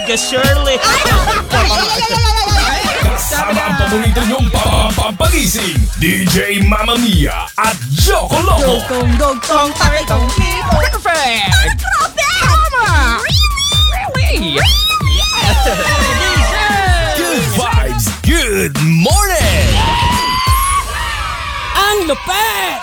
Amiga Shirley. Kasama ang paborito niyong pampagising, DJ Mama Mia at Joko Loco. Dugtong, taritong, perfect. Tama. Really? Good vibes, good morning! Ang lupet!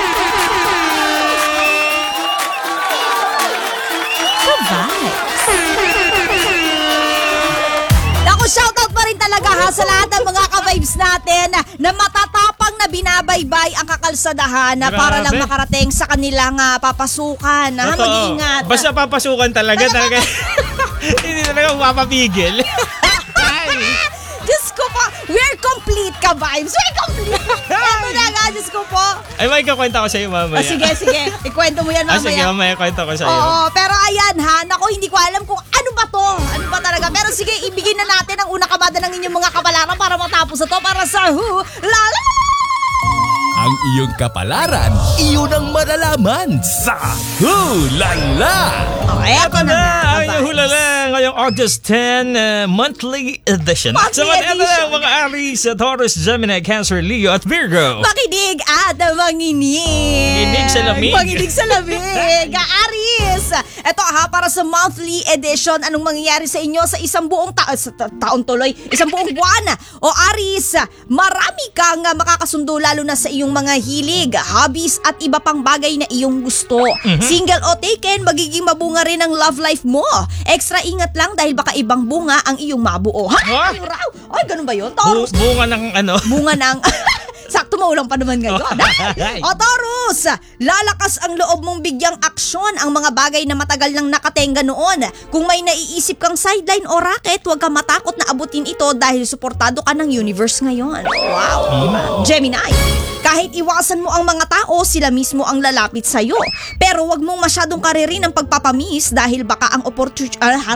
Naku, shoutout pa rin talaga ha sa lahat ng mga ka-vibes natin na matatapang na binabaybay ang kakalsadahan na para lang Grabe. makarating sa kanilang papasukan. Ha? Totoo. Mag-iingat. Basta papasukan talaga. Hindi talaga mapapigil. Diyos ko po, we're complete ka-vibes. We're complete. Ito na nga, Diyos ko po. Ay, may kakwenta ko sa'yo mamaya. Sige. Ikwento mo yan mamaya. Sige, mamaya kwento ko sa'yo. Oo, pero ayan ha, naku, hindi ko alam kung ano ba to. Ano ba talaga? Pero sige, ibigin na natin ang unang kamada ng inyong mga kapalaran para matapos na to para sa la. Ang iyong kapalaran, iyon ang malalaman sa Hulala! Eto na, ang ka-vibes. hulala ngayong August 10 monthly edition. Monthly So, ito na edition. mga Aries, Taurus, Gemini, Cancer, Leo at Virgo. Makinig at manginig. Makinig sa lamig. Makinig sa lamig. Aris, eto ha, para sa monthly edition, anong mangyayari sa inyo sa isang buong taon tuloy, isang buong buwan. O Aris, marami kang makakasundo lalo na sa iyong mga hilig, hobbies at iba pang bagay na iyong gusto. Single o taken, magiging mabunga rin ang love life mo. Extra ingat lang dahil baka ibang bunga ang iyong mabuo. Ha? Ano raw? Ay, ganun ba yun? Taurus, Bunga ng ano? bunga ng... Sakto maulang pa naman ngayon. O Taurus, lalakas ang loob mong bigyang aksyon ang mga bagay na matagal nang nakatenga noon. Kung may naiisip kang sideline o racket, huwag kang matakot na abutin ito dahil suportado ka ng universe ngayon. Wow, diba? Gemini, kahit iwasan mo ang mga tao, sila mismo ang lalapit sa'yo. Pero wag mong masyadong karirin ang pagpapamis dahil baka ang opportunity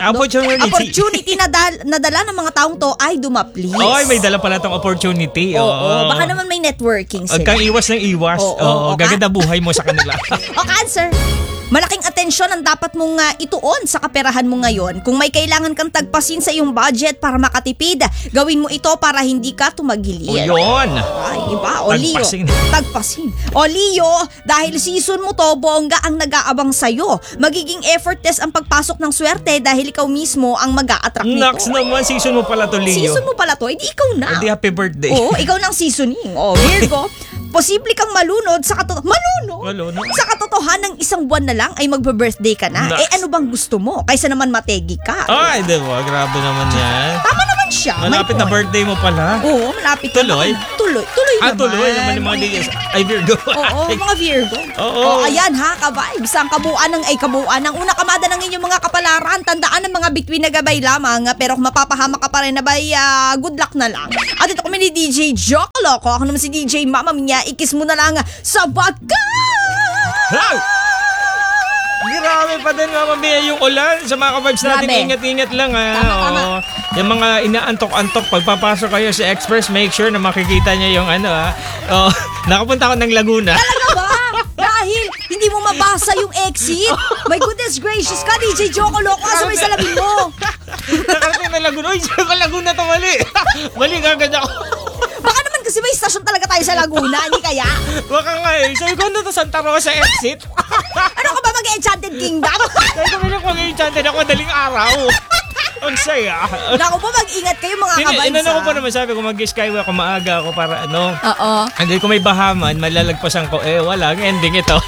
na dala ng mga taong to ay dumaplis. Oy, may dala pala tong opportunity. Oo, baka naman may networking Huwag sila. kang iwas ng iwas. Oo, Gaganda buhay mo sa kanila. O Cancer, malaking atensyon ang dapat mong ituon sa kaperahan mo ngayon. Kung may kailangan kang tagpasin sa iyong budget para makatipid, gawin mo ito para hindi ka tumagilid. O yun. Ay, iba. O Leo, Tagpasin. tagpasin. O Leo, dahil season mo to, bongga ang nag-aabang sa'yo. Magiging effortless ang pagpasok ng swerte dahil ikaw mismo ang mag-a-attract nito. Next naman, season mo pala to, Leo. Season mo pala to, hindi ikaw na. Hindi, happy birthday. Oo, ikaw ng seasoning. O Virgo, posible kang malunod sa Malunod? Sa katotohanan ng isang buwan na lang ay magbe-birthday ka na. Nice. Ano bang gusto mo? Kaysa naman mategi ka. Ay, diba? Grabe naman yan. Tama naman siya. may Malapit na point. birthday mo pala. Oo, malapit Tuloy? na. Tuloy naman. Tuloy naman yung mga DJs. Ay, Virgo. Oo, mga Virgo. Oo. Ayan ha, ka-vibes. Ang kabuuan ng unang kamada ng inyong mga kapalaran. Tandaan ng mga bituin na gabay lamang. Pero kung mapapahama ka pa rin na bay, good luck na lang. At ito kami ni DJ Joko Loco. Ako naman si DJ Mama Mia. Ikis mo na lang sa baga! Hey! Grabe pa din, Mama Mia, yung ulan. Sa mga ka-vibes natin, Grabe. ingat-ingat lang. Tama. Oo. Yung mga inaantok-antok, pagpapasok kayo sa Express, make sure na makikita niya yung ano, Oh, nakapunta ako ng Laguna. Talaga ba? Dahil hindi mo mabasa yung exit? My goodness gracious ka, DJ Joko Loco. Asa may salamin mo? Nakarating ng Laguna. Uy, sa Laguna to, mali. Mali kagad ako. Baka naman kasi may stasyon talaga tayo sa Laguna, hindi kaya? Baka nga eh. Sabi ko, ano to, Santa Rosa exit? Ano ka ba mag-Enchanted Kingdom? Sabi ko, bilang mag-enchanted ako madaling araw. Ang saya. Naku po, mag-ingat kayo mga kabay. Inano ko pa naman, sabi ko, mag-skyway ako maaga ako para ano. Oo. Hindi ko may bahaman, malalagpasan ko. Wala, ang ending ito.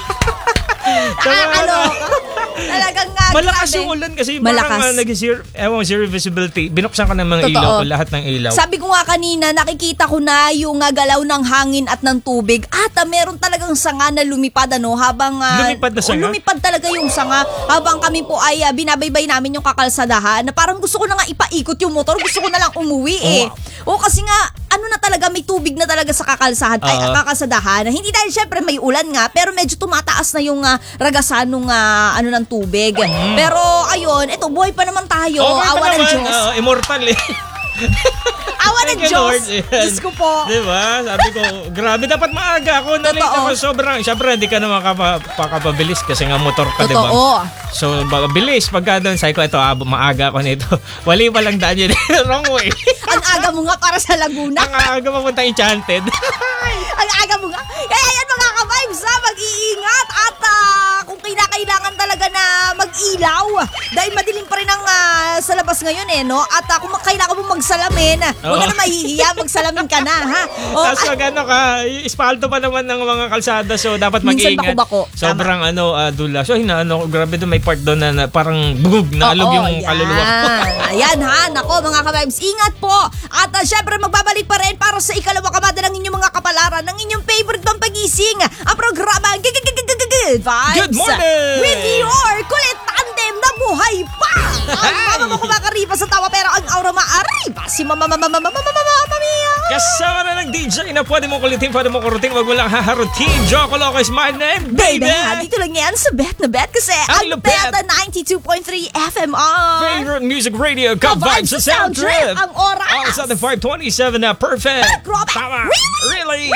Talagang nga, Malakas grabe. yung ulan kasi Malakas. parang zero visibility. Binuksan ko ng mga Totoo. ilaw ko, lahat ng ilaw. Sabi ko nga kanina, nakikita ko na yung galaw ng hangin at ng tubig at meron talagang sanga na lumipad habang Lumipad na sanga? lumipad talaga yung sanga habang kami po ay binabaybay namin yung kakalsadahan na parang gusto ko na nga ipaikot yung motor, gusto ko na lang umuwi O kasi nga ano na talaga, may tubig na talaga sa kakasadahan. Hindi dahil syempre may ulan nga, pero medyo tumataas na yung ragasan ng ng tubig. Pero ayun, eto buhay pa naman tayo. Okay pa Awa ng naman, Diyos. immortal eh. Awa ng Thank you, Diyos. Lord. Ayan. Diyos ko po. Diba? Sabi ko, grabe, dapat maaga ako. Narito Totoo. ako sobrang, syempre, hindi ka na makapabilis kasi nga motor ka, diba? Totoo. So, bilis. Pagka doon, sabi ko, ito, maaga ako nito. Wali pa lang daan yun. Wrong way. Ang aga mo nga para sa Laguna. Ang aga papunta Enchanted. Ang aga mo nga. Kaya yan mga ka-vibes ha, mag-iingat at kung kailangan talaga na mag-ilaw dahil madilim pa rin ang sa labas ngayon no? At kung kailangan mo magsalamin, huwag ka na mahihiya, magsalamin ka na ha. Tapos magano ka, espalto pa naman ng mga kalsada so dapat Minsan mag-iingat. bako-bako. Sobrang dula. So grabe doon may part doon na parang bugog na alog yung kaluluwa ko. Ayan ha, nako mga ka-vibes, ingat po. At syempre magbabalik pa rin para sa ikalawa kamada ng inyong mga kapalaran, ng inyong favorite pampagising, ang programa Good Vibes. Good morning! With your kulit tandem na buhay pa. Ang mama mo kumakaripa sa tawa pero ang aura maaripa si Mia. Kasama na ng DJ na pwede mo kulitin, pwede mo kurutin, wag mo lang haharutin. Joko Loco is my name, baby! Dito lang yan sa Bet na Bet kasi ang Lupet. Bet 92.3 FM on. Favorite music radio, Ka-Vibes sa Sound Trip. Ang oras. Oh, sa 527 na perfect. Grabe. Tama. Really?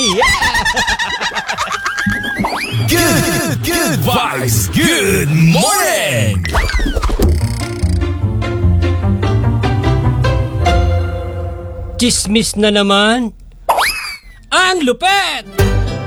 Good vibes. Good morning. Chismis na naman. Ang lupet!